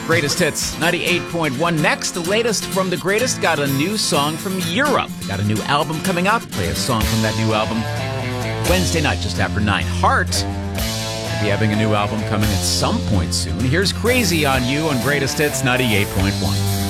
Greatest Hits 98.1. Next, the latest from the greatest. Got a new song from Europe. They got a new album coming out. Play a song from that new album Wednesday night, just after 9. Heart will be having a new album coming at some point soon. Here's Crazy on You on Greatest Hits 98.1.